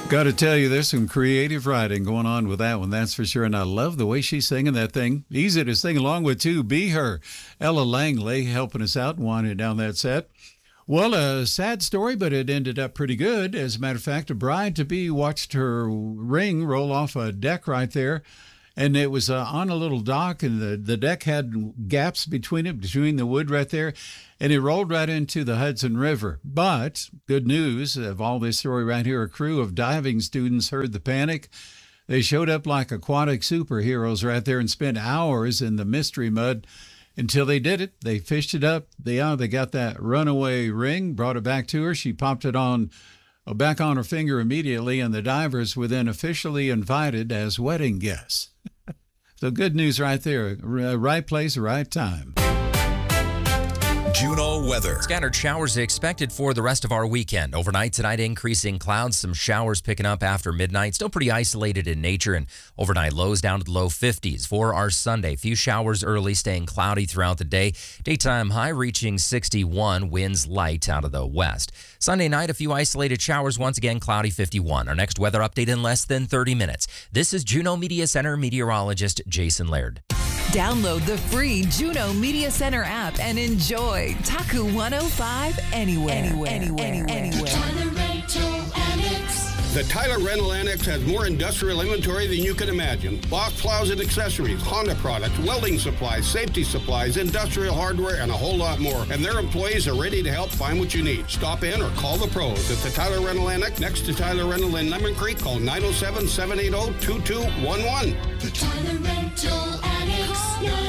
Got to tell you, there's some creative writing going on with that one, that's for sure. And I love the way she's singing that thing. Easy to sing along with, too. Be Her. Ella Langley helping us out and winding down that set. Well, a sad story, but it ended up pretty good. As a matter of fact, a bride-to-be watched her ring roll off a deck right there. And it was on a little dock, and the deck had gaps between it, between the wood right there. And it rolled right into the Hudson River. But good news of all this story right here, a crew of diving students heard the panic. They showed up like aquatic superheroes right there and spent hours in the mystery mud until they did it. They fished it up. They got that runaway ring, brought it back to her. She popped it on back on her finger immediately, and the divers were then officially invited as wedding guests. So good news right there. Right place, right time. Juneau weather. Scattered showers expected for the rest of our weekend. Overnight tonight, increasing clouds, some showers picking up after midnight. Still pretty isolated in nature, and overnight lows down to the low 50s. For our Sunday, few showers early, staying cloudy throughout the day. Daytime high reaching 61, winds light out of the west. Sunday night, a few isolated showers, once again cloudy, 51. Our next weather update in less than 30 minutes. This is Juneau Media Center meteorologist Jason Laird. Download the free Juneau Media Center app and enjoy Taku 105 anywhere. The Tyler Rental Annex has more industrial inventory than you can imagine. Box plows and accessories, Honda products, welding supplies, safety supplies, industrial hardware, and a whole lot more. And their employees are ready to help find what you need. Stop in or call the pros at the Tyler Rental Annex next to Tyler Rental in Lemon Creek. Call 907-780-2211. The Tyler Rental Annex,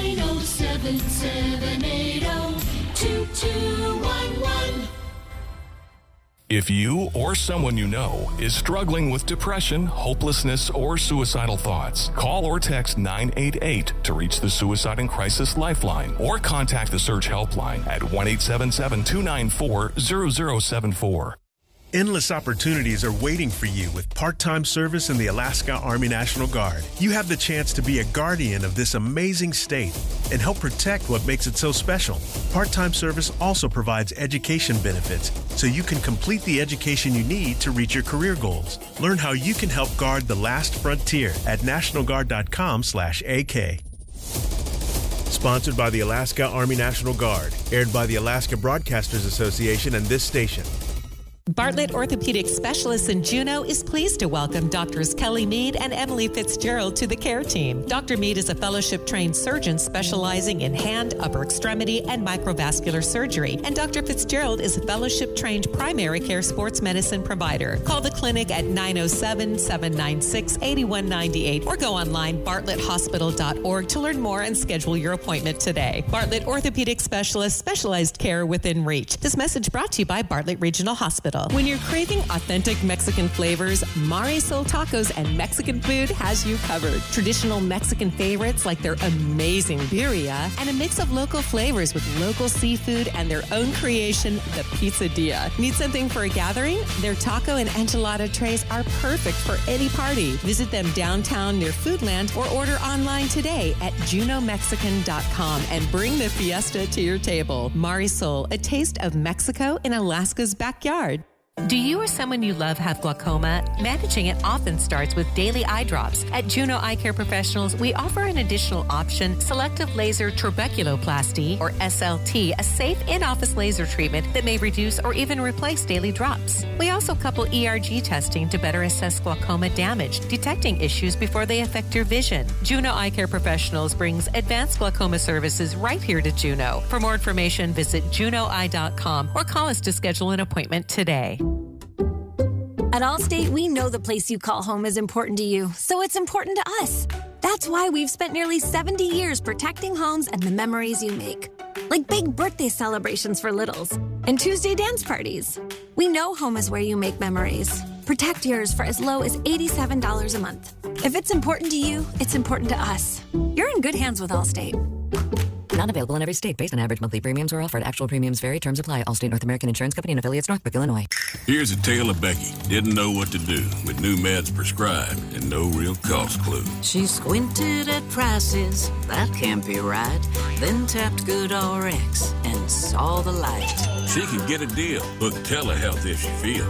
907-780-2211. If you or someone you know is struggling with depression, hopelessness, or suicidal thoughts, call or text 988 to reach the Suicide and Crisis Lifeline, or contact the Surge Helpline at 1-877-294-0074. Endless opportunities are waiting for you with part-time service in the Alaska Army National Guard. You have the chance to be a guardian of this amazing state and help protect what makes it so special. Part-time service also provides education benefits, so you can complete the education you need to reach your career goals. Learn how you can help guard the last frontier at nationalguard.com/AK. Sponsored by the Alaska Army National Guard. Aired by the Alaska Broadcasters Association and this station. Bartlett Orthopedic Specialists in Juneau is pleased to welcome Drs. Kelly Mead and Emily Fitzgerald to the care team. Dr. Mead is a fellowship-trained surgeon specializing in hand, upper extremity, and microvascular surgery. And Dr. Fitzgerald is a fellowship-trained primary care sports medicine provider. Call the clinic at 907-796-8198 or go online bartletthospital.org to learn more and schedule your appointment today. Bartlett Orthopedic Specialists, specialized care within reach. This message brought to you by Bartlett Regional Hospital. When you're craving authentic Mexican flavors, Marisol Tacos and Mexican Food has you covered. Traditional Mexican favorites like their amazing birria and a mix of local flavors with local seafood and their own creation, the Pizzadilla. Need something for a gathering? Their taco and enchilada trays are perfect for any party. Visit them downtown near Foodland or order online today at junomexican.com and bring the fiesta to your table. Marisol, a taste of Mexico in Alaska's backyard. Do you or someone you love have glaucoma? Managing it often starts with daily eye drops. At Juneau Eye Care Professionals, we offer an additional option, selective laser trabeculoplasty, or SLT, a safe in-office laser treatment that may reduce or even replace daily drops. We also couple ERG testing to better assess glaucoma damage, detecting issues before they affect your vision. Juneau Eye Care Professionals brings advanced glaucoma services right here to Juneau. For more information, visit junoeye.com or call us to schedule an appointment today. At Allstate, we know the place you call home is important to you, so it's important to us. That's why we've spent nearly 70 years protecting homes and the memories you make. Like big birthday celebrations for littles and Tuesday dance parties. We know home is where you make memories. Protect yours for as low as $87 a month. If it's important to you, it's important to us. You're in good hands with Allstate. Not available in every state based on average monthly premiums or offered. Actual premiums vary. Terms apply. Allstate North American Insurance Company and affiliates, Northbrook, Illinois. Here's a tale of Becky. Didn't know what to do with new meds prescribed and no real cost clue. She squinted at prices. That can't be right. Then tapped GoodRx and saw the light. She can get a deal. Book telehealth if she feels.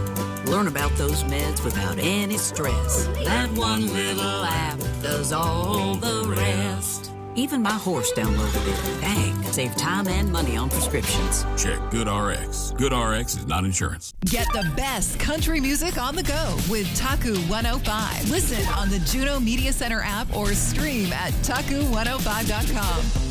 Learn about those meds without any stress. That one little app does all the rest. Even my horse downloaded it. Dang, save time and money on prescriptions. Check GoodRx. GoodRx is not insurance. Get the best country music on the go with Taku 105. Listen on the Juno Media Center app or stream at taku105.com.